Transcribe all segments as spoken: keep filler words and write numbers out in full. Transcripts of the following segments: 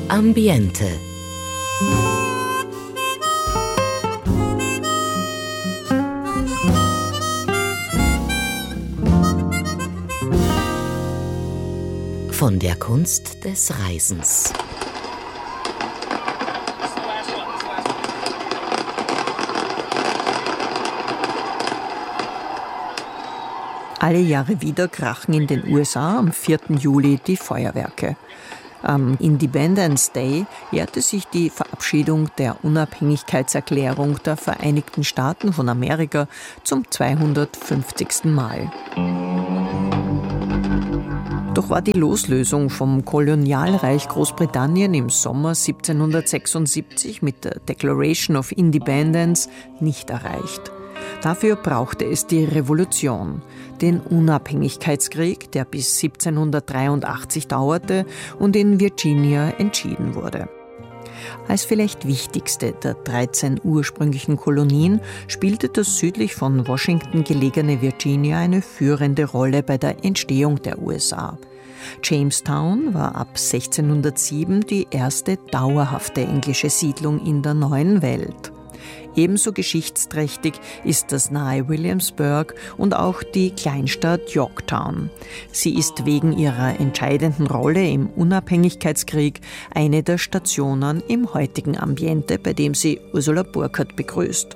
Ambiente. Von der Kunst des Reisens. Alle Jahre wieder krachen in den U S A am vierten Juli die Feuerwerke. Am Independence Day jährte sich die Verabschiedung der Unabhängigkeitserklärung der Vereinigten Staaten von Amerika zum zweihundertfünfzigsten Mal. Doch war die Loslösung vom Kolonialreich Großbritannien im Sommer siebzehnhundertsechsundsiebzig mit der Declaration of Independence nicht erreicht. Dafür brauchte es die Revolution, den Unabhängigkeitskrieg, der bis siebzehnhundertdreiundachtzig dauerte und in Virginia entschieden wurde. Als vielleicht wichtigste der dreizehn ursprünglichen Kolonien spielte das südlich von Washington gelegene Virginia eine führende Rolle bei der Entstehung der U S A. Jamestown war ab sechzehnhundertsieben die erste dauerhafte englische Siedlung in der neuen Welt. Ebenso geschichtsträchtig ist das nahe Williamsburg und auch die Kleinstadt Yorktown. Sie ist wegen ihrer entscheidenden Rolle im Unabhängigkeitskrieg eine der Stationen im heutigen Ambiente, bei dem sie Ursula Burkhardt begrüßt.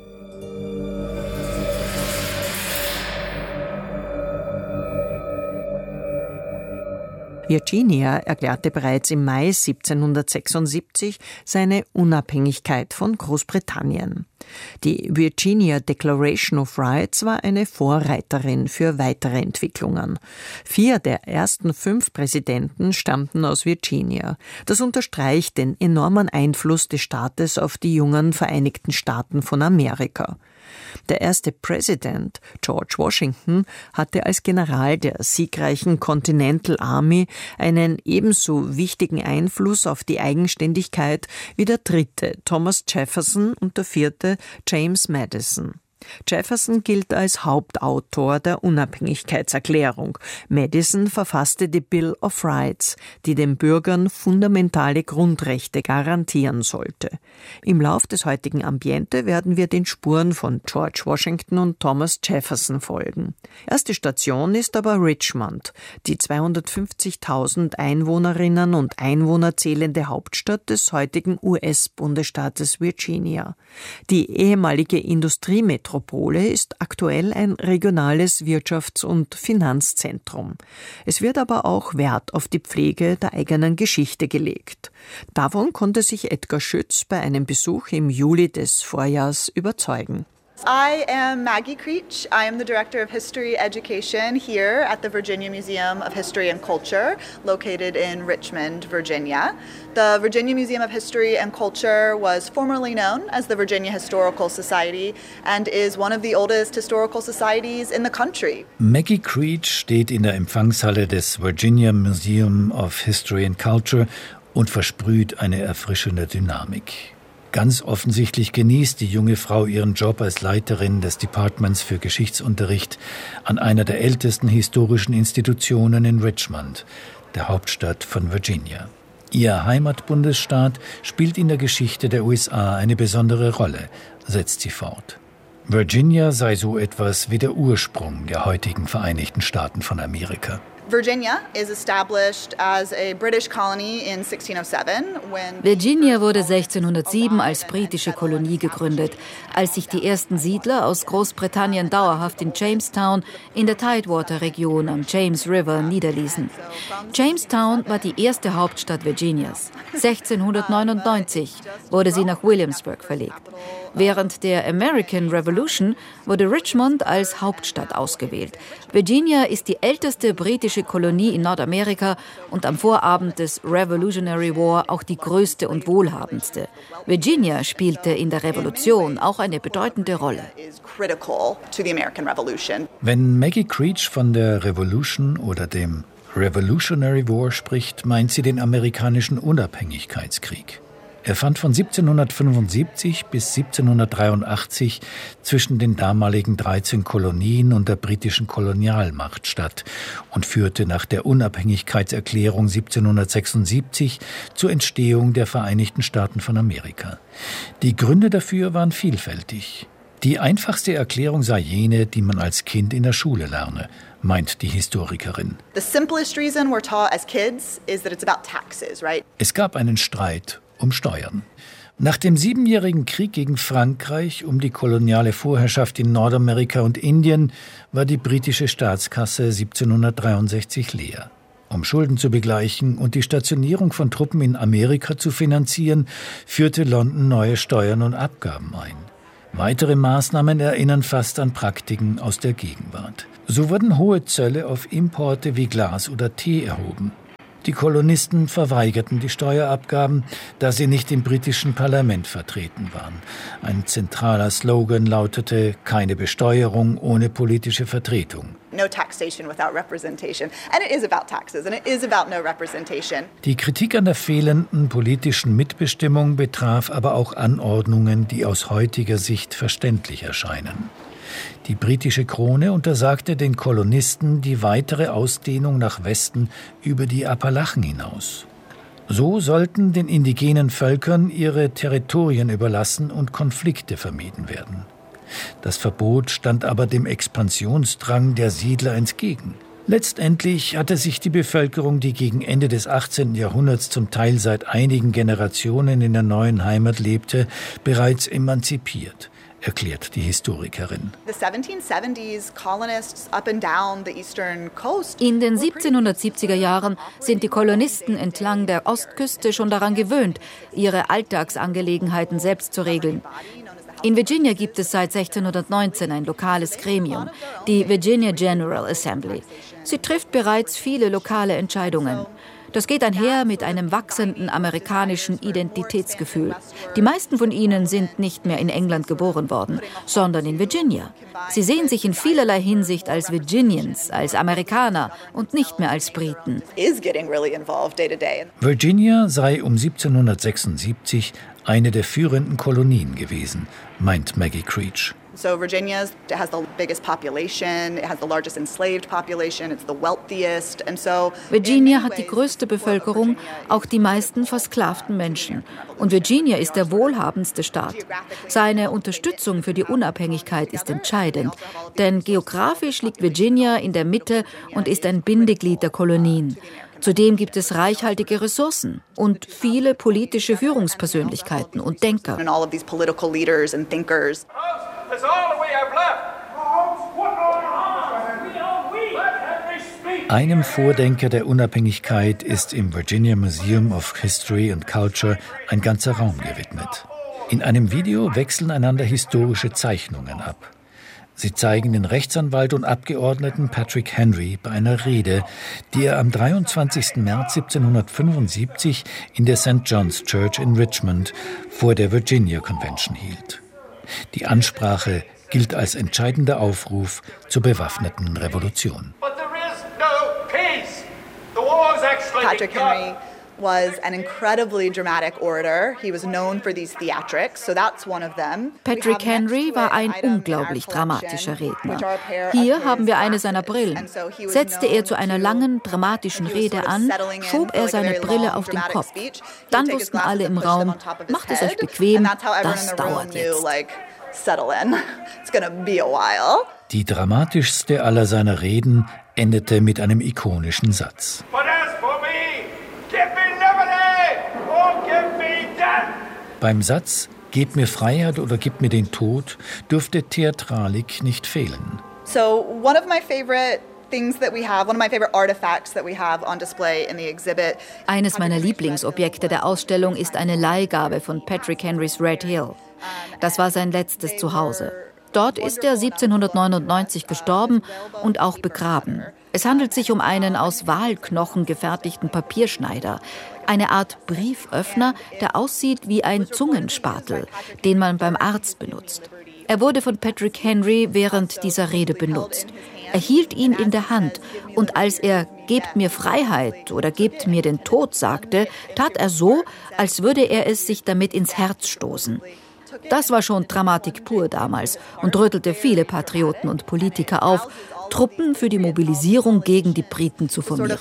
Virginia erklärte bereits im Mai siebzehnhundertsechsundsiebzig seine Unabhängigkeit von Großbritannien. Die Virginia Declaration of Rights war eine Vorreiterin für weitere Entwicklungen. Vier der ersten fünf Präsidenten stammten aus Virginia. Das unterstreicht den enormen Einfluss des Staates auf die jungen Vereinigten Staaten von Amerika. Der erste Präsident, George Washington, hatte als General der siegreichen Continental Army einen ebenso wichtigen Einfluss auf die Eigenständigkeit wie der dritte, Thomas Jefferson, und der vierte, James Madison. Jefferson gilt als Hauptautor der Unabhängigkeitserklärung. Madison verfasste die Bill of Rights, die den Bürgern fundamentale Grundrechte garantieren sollte. Im Lauf des heutigen Ambiente werden wir den Spuren von George Washington und Thomas Jefferson folgen. Erste Station ist aber Richmond, die zweihundertfünfzigtausend Einwohnerinnen und Einwohner zählende Hauptstadt des heutigen U S-Bundesstaates Virginia. Die ehemalige Industriemetropole Metropole ist aktuell ein regionales Wirtschafts- und Finanzzentrum. Es wird aber auch Wert auf die Pflege der eigenen Geschichte gelegt. Davon konnte sich Edgar Schütz bei einem Besuch im Juli des Vorjahrs überzeugen. I am Maggie Creech. I am the Director of History Education here at the Virginia Museum of History and Culture, located in Richmond, Virginia. The Virginia Museum of History and Culture was formerly known as the Virginia Historical Society and is one of the oldest historical societies in the country. Maggie Creech steht in der Empfangshalle des Virginia Museum of History and Culture und versprüht eine erfrischende Dynamik. Ganz offensichtlich genießt die junge Frau ihren Job als Leiterin des Departments für Geschichtsunterricht an einer der ältesten historischen Institutionen in Richmond, der Hauptstadt von Virginia. Ihr Heimatbundesstaat spielt in der Geschichte der U S A eine besondere Rolle, setzt sie fort. Virginia sei so etwas wie der Ursprung der heutigen Vereinigten Staaten von Amerika. Virginia is established as a British colony in sixteen oh seven when Virginia wurde sechzehnhundertsieben als britische Kolonie gegründet, als sich die ersten Siedler aus Großbritannien dauerhaft in Jamestown in der Tidewater-Region am James River niederließen. Jamestown war die erste Hauptstadt Virginias. sechzehnhundertneunundneunzig wurde sie nach Williamsburg verlegt. Während der American Revolution wurde Richmond als Hauptstadt ausgewählt. Virginia ist die älteste britische Kolonie in Nordamerika und am Vorabend des Revolutionary War auch die größte und wohlhabendste. Virginia spielte in der Revolution auch eine bedeutende Rolle. Wenn Maggie Creech von der Revolution oder dem Revolutionary War spricht, meint sie den amerikanischen Unabhängigkeitskrieg. Er fand von siebzehnhundertfünfundsiebzig bis siebzehnhundertdreiundachtzig zwischen den damaligen dreizehn Kolonien und der britischen Kolonialmacht statt und führte nach der Unabhängigkeitserklärung siebzehnhundertsechsundsiebzig zur Entstehung der Vereinigten Staaten von Amerika. Die Gründe dafür waren vielfältig. Die einfachste Erklärung sei jene, die man als Kind in der Schule lerne, meint die Historikerin. Es gab einen Streit um Steuern. Nach dem Siebenjährigen Krieg gegen Frankreich um die koloniale Vorherrschaft in Nordamerika und Indien war die britische Staatskasse siebzehnhundertdreiundsechzig leer. Um Schulden zu begleichen und die Stationierung von Truppen in Amerika zu finanzieren, führte London neue Steuern und Abgaben ein. Weitere Maßnahmen erinnern fast an Praktiken aus der Gegenwart. So wurden hohe Zölle auf Importe wie Glas oder Tee erhoben. Die Kolonisten verweigerten die Steuerabgaben, da sie nicht im britischen Parlament vertreten waren. Ein zentraler Slogan lautete: keine Besteuerung ohne politische Vertretung. No taxation without representation. And it is about taxes and it is about no representation. Die Kritik an der fehlenden politischen Mitbestimmung betraf aber auch Anordnungen, die aus heutiger Sicht verständlich erscheinen. Die britische Krone untersagte den Kolonisten die weitere Ausdehnung nach Westen über die Appalachen hinaus. So sollten den indigenen Völkern ihre Territorien überlassen und Konflikte vermieden werden. Das Verbot stand aber dem Expansionsdrang der Siedler entgegen. Letztendlich hatte sich die Bevölkerung, die gegen Ende des achtzehnten Jahrhunderts zum Teil seit einigen Generationen in der neuen Heimat lebte, bereits emanzipiert, erklärt die Historikerin. In den siebzehnhundertsiebziger Jahren sind die Kolonisten entlang der Ostküste schon daran gewöhnt, ihre Alltagsangelegenheiten selbst zu regeln. In Virginia gibt es seit sechzehnhundertneunzehn ein lokales Gremium, die Virginia General Assembly. Sie trifft bereits viele lokale Entscheidungen. Das geht einher mit einem wachsenden amerikanischen Identitätsgefühl. Die meisten von ihnen sind nicht mehr in England geboren worden, sondern in Virginia. Sie sehen sich in vielerlei Hinsicht als Virginians, als Amerikaner und nicht mehr als Briten. Virginia sei um siebzehnhundertsechsundsiebzig eine der führenden Kolonien gewesen, meint Maggie Creech. So Virginia has the biggest population, it has the largest enslaved population, it's the wealthiest, and so Virginia hat die größte Bevölkerung, auch die meisten versklavten Menschen. Und Virginia ist der wohlhabendste Staat. Seine Unterstützung für die Unabhängigkeit ist entscheidend, denn geografisch liegt Virginia in der Mitte und ist ein Bindeglied der Kolonien. Zudem gibt es reichhaltige Ressourcen und viele politische Führungspersönlichkeiten und Denker. Einem Vordenker der Unabhängigkeit ist im Virginia Museum of History and Culture ein ganzer Raum gewidmet. In einem Video wechseln einander historische Zeichnungen ab. Sie zeigen den Rechtsanwalt und Abgeordneten Patrick Henry bei einer Rede, die er am dreiundzwanzigsten März siebzehnhundertfünfundsiebzig in der Saint John's Church in Richmond vor der Virginia Convention hielt. Die Ansprache gilt als entscheidender Aufruf zur bewaffneten Revolution. Patrick Henry was an incredibly dramatic orator. He was known for these theatrics, so that's one of them. Patrick Henry war ein unglaublich dramatischer Redner. Hier haben wir eine seiner Brillen. Setzte er zu einer langen, dramatischen Rede an, schob er seine Brille auf den Kopf. Dann wussten alle im Raum, macht es euch bequem, das dauert jetzt. Die dramatischste aller seiner Reden endete mit einem ikonischen Satz. Beim Satz »Gebt mir Freiheit oder gebt mir den Tod« dürfte Theatralik nicht fehlen. So one of my favorite things that we have, one of my favorite artifacts that we have on display in the exhibit. Eines meiner Lieblingsobjekte der Ausstellung ist eine Leihgabe von Patrick Henrys Red Hill. Das war sein letztes Zuhause. Dort ist er siebzehnhundertneunundneunzig gestorben und auch begraben. Es handelt sich um einen aus Walknochen gefertigten Papierschneider, eine Art Brieföffner, der aussieht wie ein Zungenspatel, den man beim Arzt benutzt. Er wurde von Patrick Henry während dieser Rede benutzt. Er hielt ihn in der Hand und als er »Gebt mir Freiheit« oder »Gebt mir den Tod« sagte, tat er so, als würde er es sich damit ins Herz stoßen. Das war schon Dramatik pur damals und rüttelte viele Patrioten und Politiker auf, Truppen für die Mobilisierung gegen die Briten zu formieren.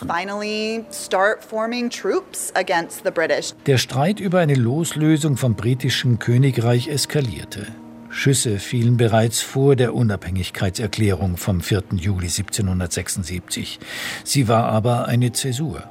Der Streit über eine Loslösung vom britischen Königreich eskalierte. Schüsse fielen bereits vor der Unabhängigkeitserklärung vom vierten Juli siebzehnhundertsechsundsiebzig. Sie war aber eine Zäsur.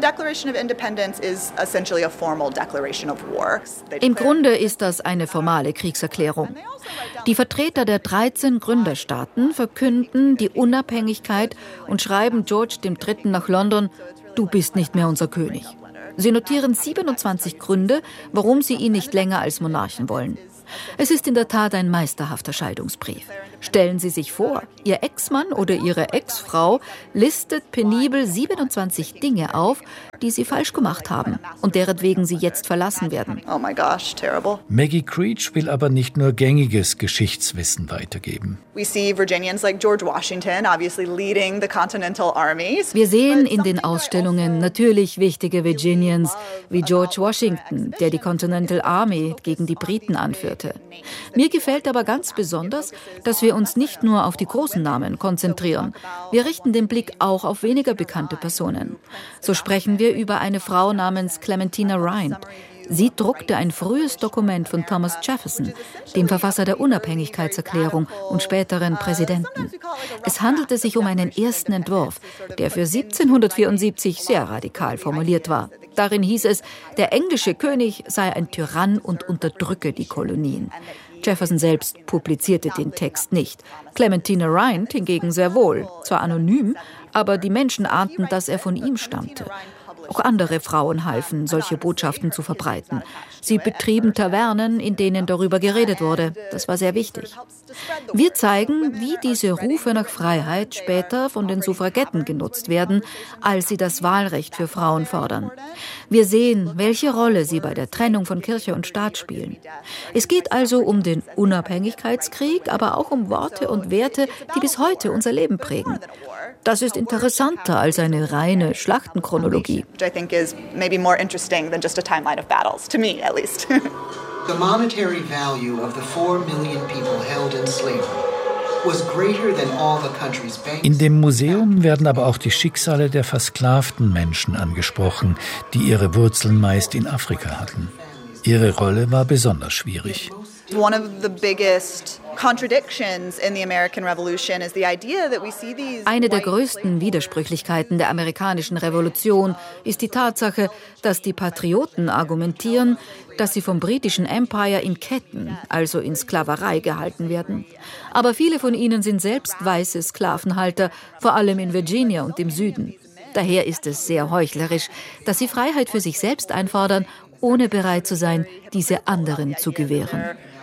Im Grunde ist das eine formale Kriegserklärung. Die Vertreter der dreizehn Gründerstaaten verkünden die Unabhängigkeit und schreiben George der Dritte nach London: Du bist nicht mehr unser König. Sie notieren siebenundzwanzig Gründe, warum sie ihn nicht länger als Monarchen wollen. Es ist in der Tat ein meisterhafter Scheidungsbrief. Stellen Sie sich vor, Ihr Ex-Mann oder Ihre Ex-Frau listet penibel siebenundzwanzig Dinge auf, die Sie falsch gemacht haben und deretwegen Sie jetzt verlassen werden. Oh my gosh, terrible. Maggie Creech will aber nicht nur gängiges Geschichtswissen weitergeben. We see Virginians like George Washington obviously leading the Continental Armies. Wir sehen in den Ausstellungen natürlich wichtige Virginians wie George Washington, der die Continental Army gegen die Briten anführte. Mir gefällt aber ganz besonders, dass wir uns nicht nur auf die großen Namen konzentrieren. Wir richten den Blick auch auf weniger bekannte Personen. So sprechen wir über eine Frau namens Clementina Rind. Sie druckte ein frühes Dokument von Thomas Jefferson, dem Verfasser der Unabhängigkeitserklärung und späteren Präsidenten. Es handelte sich um einen ersten Entwurf, der für siebzehnhundertvierundsiebzig sehr radikal formuliert war. Darin hieß es, der englische König sei ein Tyrann und unterdrücke die Kolonien. Jefferson selbst publizierte den Text nicht. Clementina Rind hingegen sehr wohl, zwar anonym, aber die Menschen ahnten, dass er von ihm stammte. Auch andere Frauen halfen, solche Botschaften zu verbreiten. Sie betrieben Tavernen, in denen darüber geredet wurde. Das war sehr wichtig. Wir zeigen, wie diese Rufe nach Freiheit später von den Suffragetten genutzt werden, als sie das Wahlrecht für Frauen fordern. Wir sehen, welche Rolle sie bei der Trennung von Kirche und Staat spielen. Es geht also um den Unabhängigkeitskrieg, aber auch um Worte und Werte, die bis heute unser Leben prägen. Das ist interessanter als eine reine Schlachtenchronologie. Which I think is maybe more interesting than just a timeline of battles, to me at least. The monetary value of the four million people held in slavery was greater than all the country's banks. In dem Museum werden aber auch die Schicksale der versklavten Menschen angesprochen, die ihre Wurzeln meist in Afrika hatten. Ihre Rolle war besonders schwierig. One of the biggest contradictions in the American Revolution is the idea that we see these. Eine der größten Widersprüchlichkeiten der amerikanischen Revolution ist die Tatsache, dass die Patrioten argumentieren, dass sie vom britischen Empire in Ketten, also in Sklaverei, gehalten werden. Aber viele von ihnen sind selbst weiße Sklavenhalter, vor allem in Virginia und im Süden. Daher ist es sehr heuchlerisch, dass sie Freiheit für sich selbst einfordern, ohne bereit zu sein, diese anderen zu gewähren.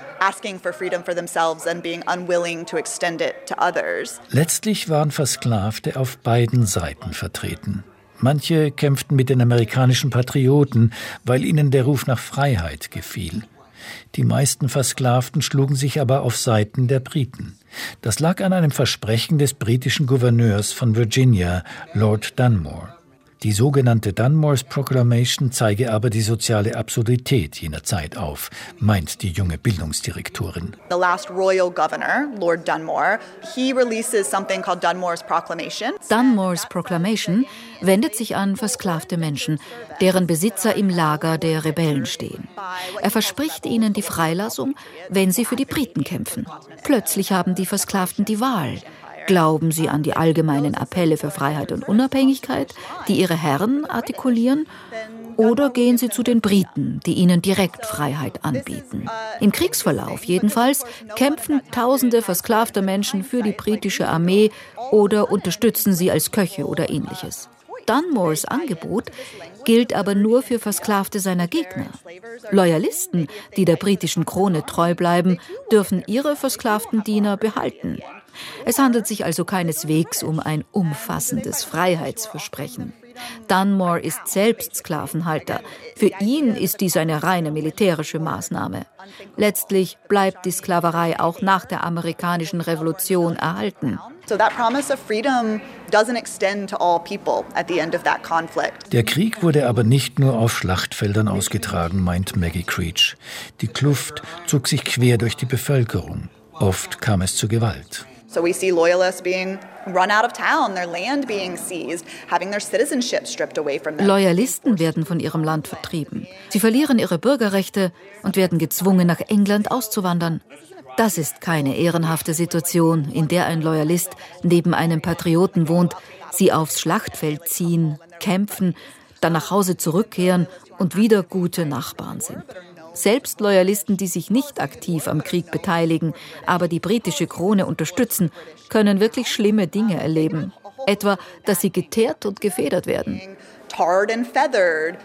Letztlich waren Versklavte auf beiden Seiten vertreten. Manche kämpften mit den amerikanischen Patrioten, weil ihnen der Ruf nach Freiheit gefiel. Die meisten Versklavten schlugen sich aber auf Seiten der Briten. Das lag an einem Versprechen des britischen Gouverneurs von Virginia, Lord Dunmore. Die sogenannte Dunmore's Proclamation zeige aber die soziale Absurdität jener Zeit auf, meint die junge Bildungsdirektorin. The last royal governor, Lord Dunmore, he releases something called Dunmore's Proclamation. Dunmore's Proclamation wendet sich an versklavte Menschen, deren Besitzer im Lager der Rebellen stehen. Er verspricht ihnen die Freilassung, wenn sie für die Briten kämpfen. Plötzlich haben die Versklavten die Wahl. Glauben sie an die allgemeinen Appelle für Freiheit und Unabhängigkeit, die ihre Herren artikulieren, oder gehen sie zu den Briten, die ihnen direkt Freiheit anbieten? Im Kriegsverlauf jedenfalls kämpfen tausende versklavter Menschen für die britische Armee oder unterstützen sie als Köche oder Ähnliches. Dunmores Angebot gilt aber nur für Versklavte seiner Gegner. Loyalisten, die der britischen Krone treu bleiben, dürfen ihre versklavten Diener behalten. Es handelt sich also keineswegs um ein umfassendes Freiheitsversprechen. Dunmore ist selbst Sklavenhalter. Für ihn ist dies eine reine militärische Maßnahme. Letztlich bleibt die Sklaverei auch nach der amerikanischen Revolution erhalten. Der Krieg wurde aber nicht nur auf Schlachtfeldern ausgetragen, meint Maggie Creech. Die Kluft zog sich quer durch die Bevölkerung. Oft kam es zu Gewalt. So we see loyalists being run out of town, their land being seized, having their citizenship stripped away from them. Loyalisten werden von ihrem Land vertrieben. Sie verlieren ihre Bürgerrechte und werden gezwungen, nach England auszuwandern. Das ist keine ehrenhafte Situation, in der ein Loyalist neben einem Patrioten wohnt, sie aufs Schlachtfeld ziehen, kämpfen, dann nach Hause zurückkehren und wieder gute Nachbarn sind. Selbst Loyalisten, die sich nicht aktiv am Krieg beteiligen, aber die britische Krone unterstützen, können wirklich schlimme Dinge erleben. Etwa, dass sie geteert und gefedert werden. Tarred and feathered.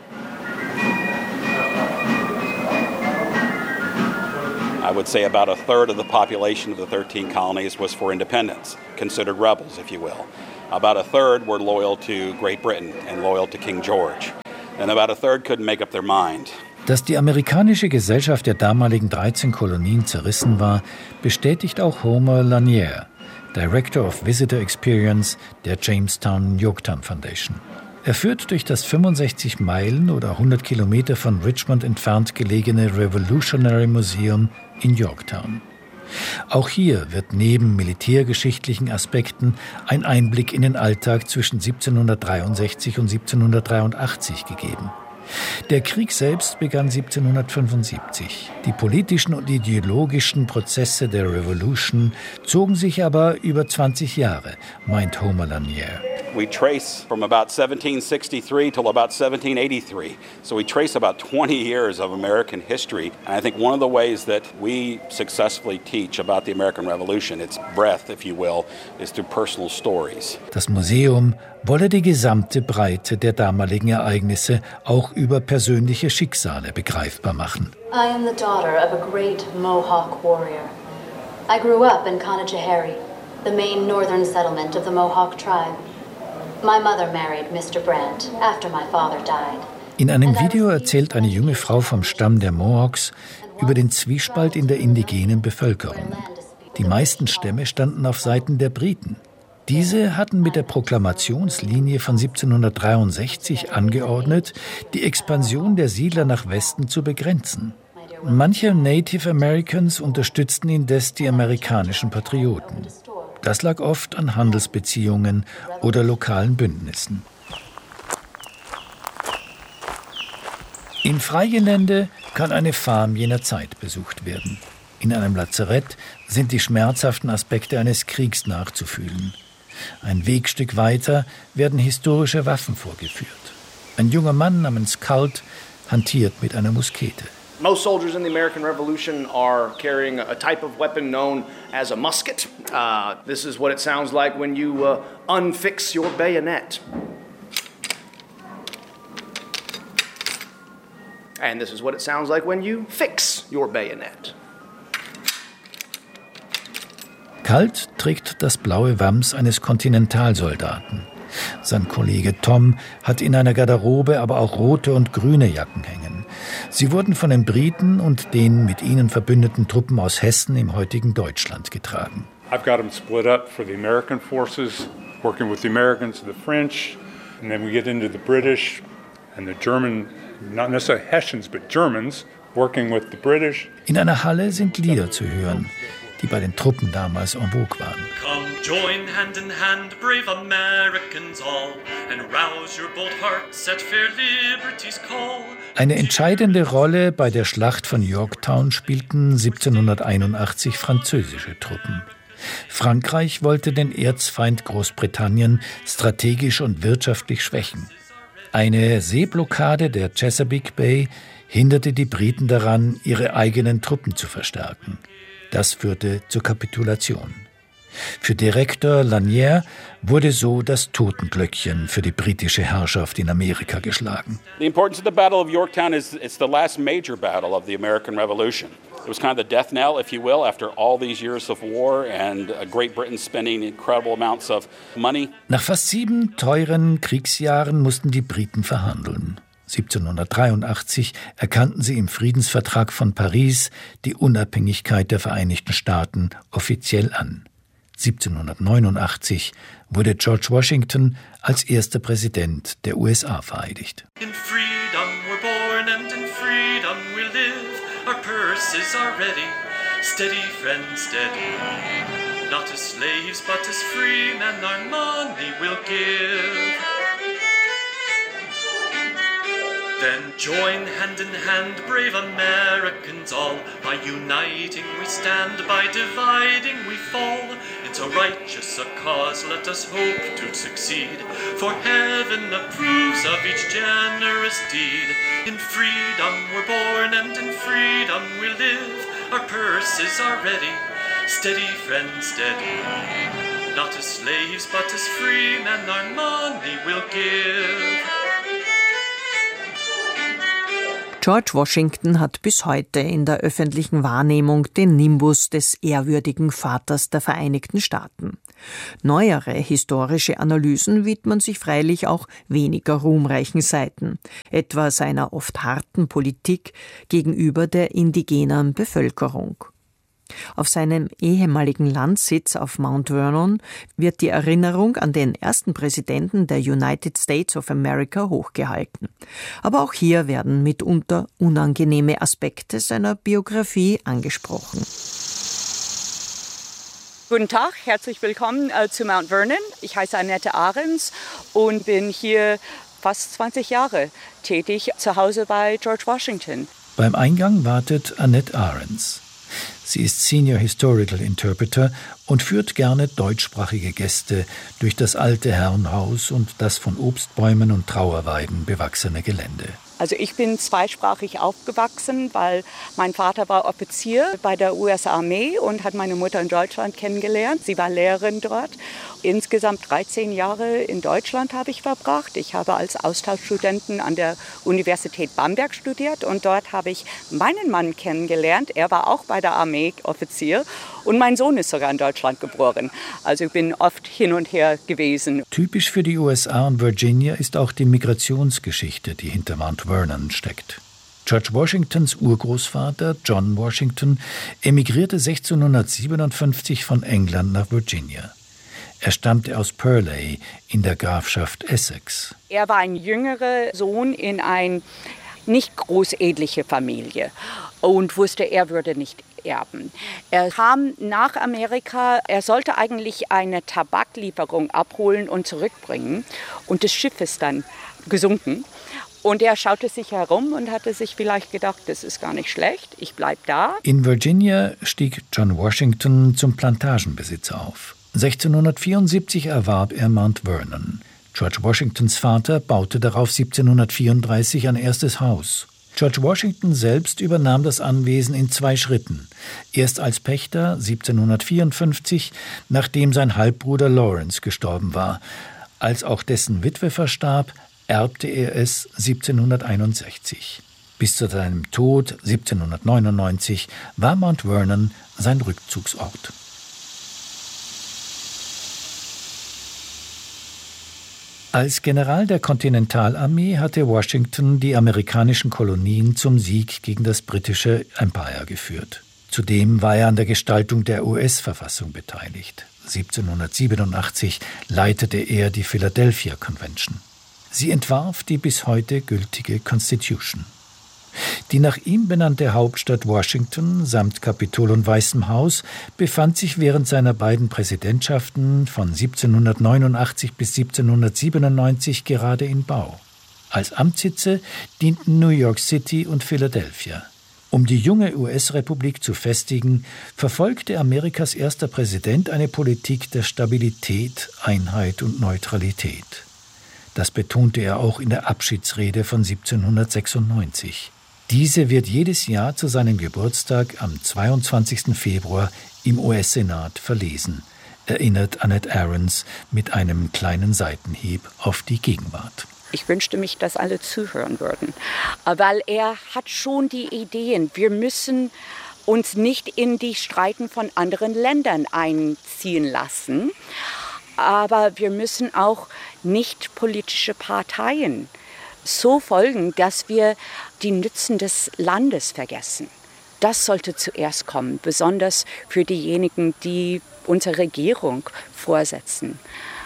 I would say about a third of the population of the thirteen colonies was for independence, considered rebels, if you will. About a third were loyal to Great Britain and loyal to King George. And about a third couldn't make up their mind. Dass die amerikanische Gesellschaft der damaligen dreizehn Kolonien zerrissen war, bestätigt auch Homer Lanier, Director of Visitor Experience der Jamestown Yorktown Foundation. Er führt durch das fünfundsechzig Meilen oder hundert Kilometer von Richmond entfernt gelegene Revolutionary Museum in Yorktown. Auch hier wird neben militärgeschichtlichen Aspekten ein Einblick in den Alltag zwischen siebzehnhundertdreiundsechzig und siebzehnhundertdreiundachtzig gegeben. Der Krieg selbst begann siebzehnhundertfünfundsiebzig. Die politischen und ideologischen Prozesse der Revolution zogen sich aber über zwanzig Jahre, meint Homer Lanier. We trace from about seventeen sixty-three till about seventeen eighty-three. So we trace about twenty years of American history. And I think one of the ways that we successfully teach about the American Revolution, its breadth, if you will, is through personal stories. Das Museum wolle die gesamte Breite der damaligen Ereignisse auch über persönliche Schicksale begreifbar machen. I am the daughter of a great Mohawk warrior. I grew up in Conajohary, the main northern settlement of the Mohawk tribe. My mother married Mister Brandt after my father died. In einem Video erzählt eine junge Frau vom Stamm der Mohawks über den Zwiespalt in der indigenen Bevölkerung. Die meisten Stämme standen auf Seiten der Briten. Diese hatten mit der Proklamationslinie von siebzehnhundertdreiundsechzig angeordnet, die Expansion der Siedler nach Westen zu begrenzen. Manche Native Americans unterstützten indes die amerikanischen Patrioten. Das lag oft an Handelsbeziehungen oder lokalen Bündnissen. Im Freigelände kann eine Farm jener Zeit besucht werden. In einem Lazarett sind die schmerzhaften Aspekte eines Kriegs nachzufühlen. Ein Wegstück weiter werden historische Waffen vorgeführt. Ein junger Mann namens Colt hantiert mit einer Muskete. Most soldiers in the American Revolution are carrying a type of weapon known as a musket. Uh, this is what it sounds like when you uh, unfix your bayonet. And this is what it sounds like when you fix your bayonet. Colt trägt das blaue Wams eines Kontinentalsoldaten. Sein Kollege Tom hat in einer Garderobe aber auch rote und grüne Jacken hängen. Sie wurden von den Briten und den mit ihnen verbündeten Truppen aus Hessen im heutigen Deutschland getragen. I've got them split up for the American forces, working with the Americans and the French, and then we get into the British and the German, not necessarily Hessians, but Germans, working with the British. In einer Halle sind Lieder zu hören, die bei den Truppen damals en vogue waren. Come join hand in hand, brave Americans all, and rouse your bold hearts at fair liberty's call. Eine entscheidende Rolle bei der Schlacht von Yorktown spielten siebzehnhunderteinundachtzig französische Truppen. Frankreich wollte den Erzfeind Großbritannien strategisch und wirtschaftlich schwächen. Eine Seeblockade der Chesapeake Bay hinderte die Briten daran, ihre eigenen Truppen zu verstärken. Das führte zur Kapitulation. Für Direktor Lanier wurde so das Totenglöckchen für die britische Herrschaft in Amerika geschlagen. The importance of the Battle of Yorktown is it's the last major battle of the American Revolution. It was kind of the death knell, if you will, after all these years of war and Great Britain spending incredible amounts of money. Nach fast sieben teuren Kriegsjahren mussten die Briten verhandeln. siebzehnhundertdreiundachtzig erkannten sie im Friedensvertrag von Paris die Unabhängigkeit der Vereinigten Staaten offiziell an. siebzehnhundertneunundachtzig wurde George Washington als erster Präsident der U S A vereidigt. In freedom we're born and in freedom we live. Our purses are ready, steady friends, steady. Not as slaves but as free men our money will give. Then join hand in hand, brave Americans all. By uniting we stand, by dividing we fall. It's a righteous a cause, let us hope to succeed. For heaven approves of each generous deed. In freedom we're born and in freedom we live. Our purses are ready, steady friends, steady. Not as slaves but as free men our money will give. George Washington hat bis heute in der öffentlichen Wahrnehmung den Nimbus des ehrwürdigen Vaters der Vereinigten Staaten. Neuere historische Analysen widmen sich freilich auch weniger ruhmreichen Seiten, etwa seiner oft harten Politik gegenüber der indigenen Bevölkerung. Auf seinem ehemaligen Landsitz auf Mount Vernon wird die Erinnerung an den ersten Präsidenten der United States of America hochgehalten. Aber auch hier werden mitunter unangenehme Aspekte seiner Biografie angesprochen. Guten Tag, herzlich willkommen äh, zu Mount Vernon. Ich heiße Annette Ahrens und bin hier fast zwanzig Jahre tätig, zu Hause bei George Washington. Beim Eingang wartet Annette Ahrens. Sie ist Senior Historical Interpreter und führt gerne deutschsprachige Gäste durch das alte Herrenhaus und das von Obstbäumen und Trauerweiden bewachsene Gelände. Also ich bin zweisprachig aufgewachsen, weil mein Vater war Offizier bei der U S-Armee und hat meine Mutter in Deutschland kennengelernt. Sie war Lehrerin dort. Insgesamt dreizehn Jahre in Deutschland habe ich verbracht. Ich habe als Austauschstudentin an der Universität Bamberg studiert und dort habe ich meinen Mann kennengelernt. Er war auch bei der Armee Offizier und mein Sohn ist sogar in Deutschland geboren. Also ich bin oft hin und her gewesen. Typisch für die U S A und Virginia ist auch die Migrationsgeschichte, die hinter Mount Vernon steckt. George Washingtons Urgroßvater John Washington emigrierte sechzehnhundertsiebenundfünfzig von England nach Virginia. Er stammte aus Purley in der Grafschaft Essex. Er war ein jüngerer Sohn in eine nicht großedliche Familie und wusste, er würde nicht erben. Er kam nach Amerika, er sollte eigentlich eine Tabaklieferung abholen und zurückbringen und das Schiff ist dann gesunken. Und er schaute sich herum und hatte sich vielleicht gedacht, das ist gar nicht schlecht, ich bleib da. In Virginia stieg John Washington zum Plantagenbesitzer auf. sechzehnhundertvierundsiebzig erwarb er Mount Vernon. George Washingtons Vater baute darauf siebzehnhundertvierunddreißig ein erstes Haus. George Washington selbst übernahm das Anwesen in zwei Schritten. Erst als Pächter siebzehnhundertvierundfünfzig, nachdem sein Halbbruder Lawrence gestorben war. Als auch dessen Witwe verstarb, erbte er es siebzehnhunderteinundsechzig. Bis zu seinem Tod siebzehnhundertneunundneunzig war Mount Vernon sein Rückzugsort. Als General der Kontinentalarmee hatte Washington die amerikanischen Kolonien zum Sieg gegen das britische Empire geführt. Zudem war er an der Gestaltung der U S-Verfassung beteiligt. siebzehnhundertsiebenundachtzig leitete er die Philadelphia Convention. Sie entwarf die bis heute gültige Constitution. Die nach ihm benannte Hauptstadt Washington samt Kapitol und Weißem Haus befand sich während seiner beiden Präsidentschaften von siebzehnhundertneunundachtzig bis siebzehnhundertsiebenundneunzig gerade in Bau. Als Amtssitze dienten New York City und Philadelphia. Um die junge U S-Republik zu festigen, verfolgte Amerikas erster Präsident eine Politik der Stabilität, Einheit und Neutralität. Das betonte er auch in der Abschiedsrede von siebzehnhundertsechsundneunzig. Diese wird jedes Jahr zu seinem Geburtstag am zweiundzwanzigsten Februar im U S-Senat verlesen. erinnert Annette Aarons mit einem kleinen Seitenhieb auf die Gegenwart. Ich wünschte mich, dass alle zuhören würden, weil er hat schon die Ideen. Wir müssen uns nicht in die Streiten von anderen Ländern einziehen lassen, aber wir müssen auch nicht politische Parteien so folgen, dass wir die Nützen des Landes vergessen. Das sollte zuerst kommen, besonders für diejenigen, die unsere Regierung vorsetzen.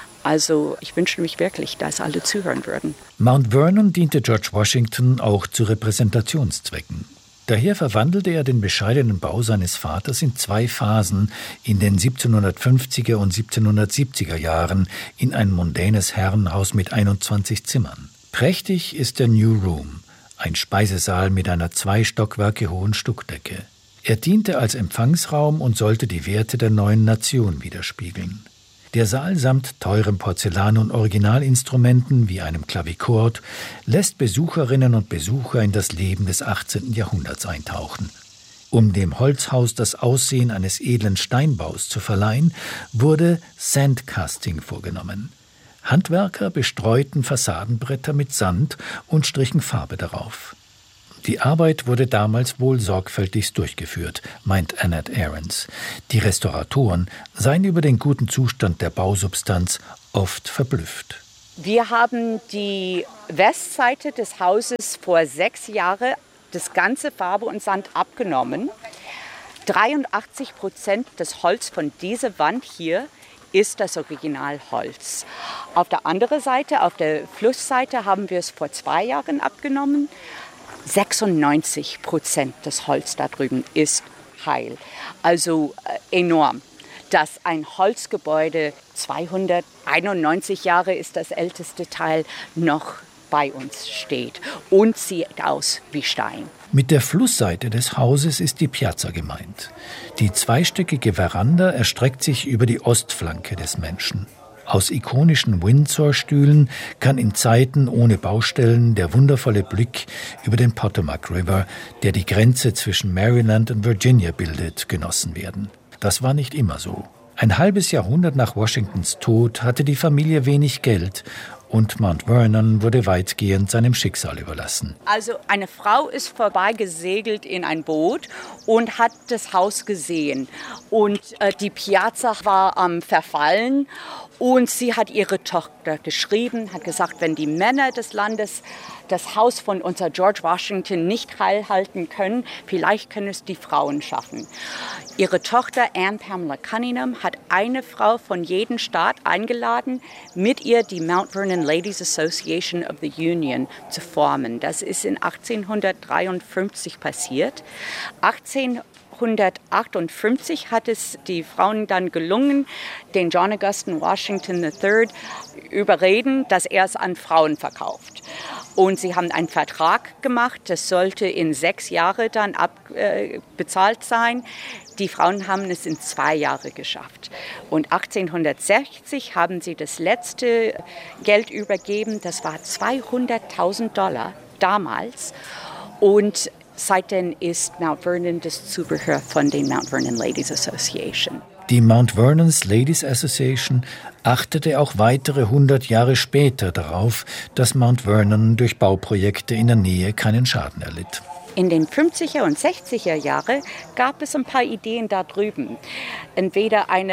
Also ich wünschte mich wirklich, dass alle zuhören würden. Mount Vernon diente George Washington auch zu Repräsentationszwecken. Daher verwandelte er den bescheidenen Bau seines Vaters in zwei Phasen in den siebzehnhundertfünfziger und siebzehnhundertsiebziger Jahren in ein mondänes Herrenhaus mit einundzwanzig Zimmern. Prächtig ist der New Room, ein Speisesaal mit einer zwei Stockwerke hohen Stuckdecke. Er diente als Empfangsraum und sollte die Werte der neuen Nation widerspiegeln. Der Saal samt teurem Porzellan und Originalinstrumenten wie einem Klavichord lässt Besucherinnen und Besucher in das Leben des achtzehnten Jahrhunderts eintauchen. Um dem Holzhaus das Aussehen eines edlen Steinbaus zu verleihen, wurde Sandcasting vorgenommen. Handwerker bestreuten Fassadenbretter mit Sand und strichen Farbe darauf. Die Arbeit wurde damals wohl sorgfältigst durchgeführt, meint Annette Aarons. Die Restauratoren seien über den guten Zustand der Bausubstanz oft verblüfft. Wir haben die Westseite des Hauses vor sechs Jahren das ganze Farbe und Sand abgenommen. dreiundachtzig Prozent des Holz von dieser Wand hier ist das Originalholz. Auf der anderen Seite, auf der Flussseite, haben wir es vor zwei Jahren abgenommen. sechsundneunzig Prozent des Holz da drüben ist heil. Also äh, enorm. Dass ein Holzgebäude zweihunderteinundneunzig Jahre ist das älteste Teil, noch bei uns steht und sieht aus wie Stein. Mit der Flussseite des Hauses ist die Piazza gemeint. Die zweistöckige Veranda erstreckt sich über die Ostflanke des Menschen. Aus ikonischen Windsor-Stühlen kann in Zeiten ohne Baustellen der wundervolle Blick über den Potomac River, der die Grenze zwischen Maryland und Virginia bildet, genossen werden. Das war nicht immer so. Ein halbes Jahrhundert nach Washingtons Tod hatte die Familie wenig Geld und Mount Vernon wurde weitgehend seinem Schicksal überlassen. Also eine Frau ist vorbeigesegelt in ein Boot und hat das Haus gesehen. Und äh, die Piazza war am ähm, Verfallen. Und sie hat ihre Tochter geschrieben, hat gesagt, wenn die Männer des Landes das Haus von unser George Washington nicht heil halten können, vielleicht können es die Frauen schaffen. Ihre Tochter Anne Pamela Cunningham hat eine Frau von jedem Staat eingeladen, mit ihr die Mount Vernon Ladies Association of the Union zu formen. Das ist in achtzehnhundertdreiundfünfzig passiert. achtzehnhundertachtundfünfzig hat es die Frauen dann gelungen, den John Augustin Washington der Dritte überreden, dass er es an Frauen verkauft. Und sie haben einen Vertrag gemacht, das sollte in sechs Jahre dann abbezahlt äh, sein. Die Frauen haben es in zwei Jahre geschafft. Und achtzehnhundertsechzig haben sie das letzte Geld übergeben, das war zweihunderttausend Dollar damals. Und seitdem ist Mount Vernon das Zubehör von den Mount Vernon Ladies Association. Die Mount Vernon's Ladies Association achtete auch weitere hundert Jahre später darauf, dass Mount Vernon durch Bauprojekte in der Nähe keinen Schaden erlitt. In den fünfziger und sechziger Jahren gab es ein paar Ideen da drüben. Entweder ein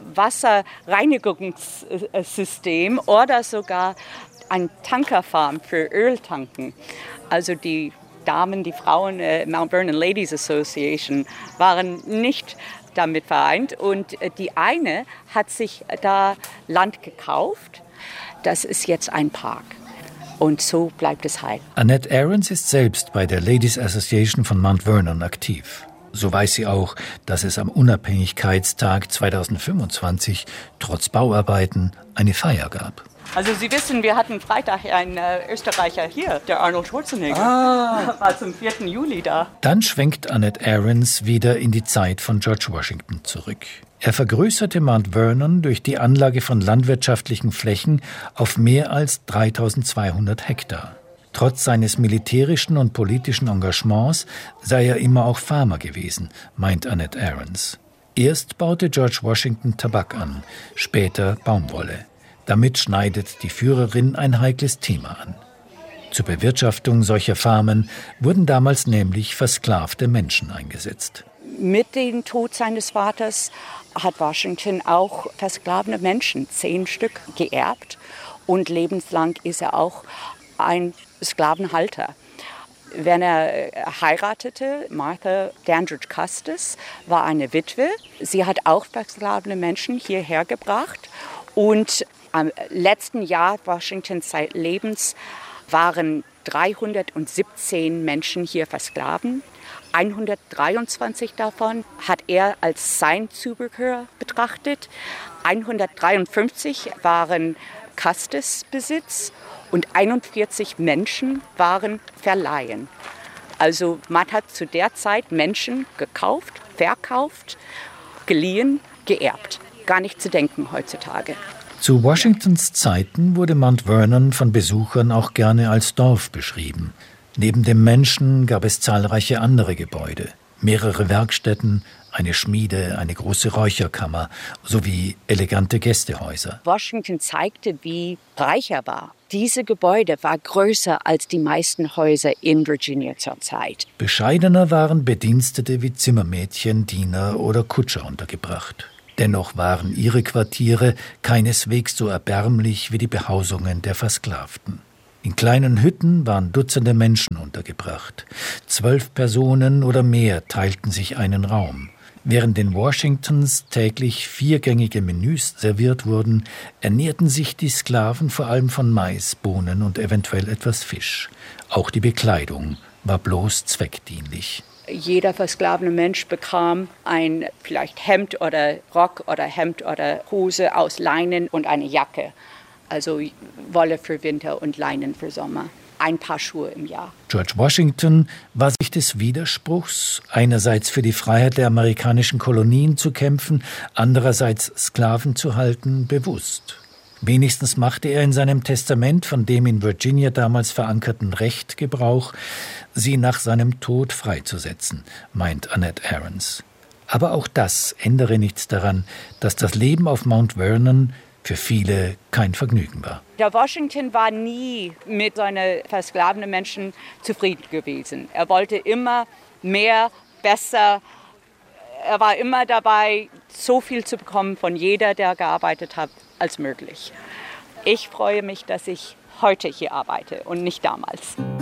Wasserreinigungssystem oder sogar ein Tankerfarm für Öltanken. Also die Damen, die Frauen äh, Mount Vernon Ladies Association waren nicht damit vereint. Und äh, die eine hat sich da Land gekauft. Das ist jetzt ein Park. Und so bleibt es heil. Annette Aarons ist selbst bei der Ladies Association von Mount Vernon aktiv. So weiß sie auch, dass es am Unabhängigkeitstag zweitausendfünfundzwanzig trotz Bauarbeiten eine Feier gab. Also Sie wissen, wir hatten Freitag einen äh, Österreicher hier, der Arnold Schwarzenegger. Ah. War zum vierten Juli da. Dann schwenkt Annette Aarons wieder in die Zeit von George Washington zurück. Er vergrößerte Mount Vernon durch die Anlage von landwirtschaftlichen Flächen auf mehr als dreitausendzweihundert Hektar. Trotz seines militärischen und politischen Engagements sei er immer auch Farmer gewesen, meint Annette Aarons. Erst baute George Washington Tabak an, später Baumwolle. Damit schneidet die Führerin ein heikles Thema an. Zur Bewirtschaftung solcher Farmen wurden damals nämlich versklavte Menschen eingesetzt. Mit dem Tod seines Vaters hat Washington auch versklavte Menschen, zehn Stück, geerbt. Und lebenslang ist er auch ein Sklavenhalter. Wenn er heiratete, Martha Dandridge Custis war eine Witwe. Sie hat auch versklavte Menschen hierher gebracht. Und am letzten Jahr Washingtons Lebens waren dreihundertsiebzehn Menschen hier versklaven. hundertdreiundzwanzig davon hat er als sein Zubehör betrachtet. hundertdreiundfünfzig waren Custis-Besitz und einundvierzig Menschen waren Verleihen. Also man hat zu der Zeit Menschen gekauft, verkauft, geliehen, geerbt. Gar nicht zu denken heutzutage. Zu Washingtons Zeiten wurde Mount Vernon von Besuchern auch gerne als Dorf beschrieben. Neben dem Menschen gab es zahlreiche andere Gebäude, mehrere Werkstätten, eine Schmiede, eine große Räucherkammer sowie elegante Gästehäuser. Washington zeigte, wie reich er war. Diese Gebäude war größer als die meisten Häuser in Virginia zur Zeit. Bescheidener waren Bedienstete wie Zimmermädchen, Diener oder Kutscher untergebracht. Dennoch waren ihre Quartiere keineswegs so erbärmlich wie die Behausungen der Versklavten. In kleinen Hütten waren Dutzende Menschen untergebracht. Zwölf Personen oder mehr teilten sich einen Raum. Während in Washingtons täglich viergängige Menüs serviert wurden, ernährten sich die Sklaven vor allem von Mais, Bohnen und eventuell etwas Fisch. Auch die Bekleidung war bloß zweckdienlich. Jeder versklavene Mensch bekam ein vielleicht Hemd oder Rock oder Hemd oder Hose aus Leinen und eine Jacke. Also Wolle für Winter und Leinen für Sommer. Ein Paar Schuhe im Jahr. George Washington war sich des Widerspruchs, einerseits für die Freiheit der amerikanischen Kolonien zu kämpfen, andererseits Sklaven zu halten, bewusst. Wenigstens machte er in seinem Testament von dem in Virginia damals verankerten Recht Gebrauch, sie nach seinem Tod freizusetzen, meint Annette Aarons. Aber auch das ändere nichts daran, dass das Leben auf Mount Vernon für viele kein Vergnügen war. Der Washington war nie mit seinen versklavten Menschen zufrieden gewesen. Er wollte immer mehr, besser. Er war immer dabei, so viel zu bekommen von jeder, der gearbeitet hat, als möglich. Ich freue mich, dass ich heute hier arbeite und nicht damals.